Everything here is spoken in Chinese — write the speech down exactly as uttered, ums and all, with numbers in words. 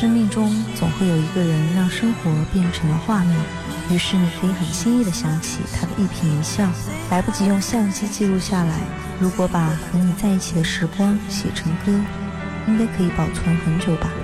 生命中总会有一个人让生活变成了画面，于是你可以很轻易地想起他的一颦一笑，来不及用相机记录下来。如果把和你在一起的时光写成歌，应该可以保存很久吧。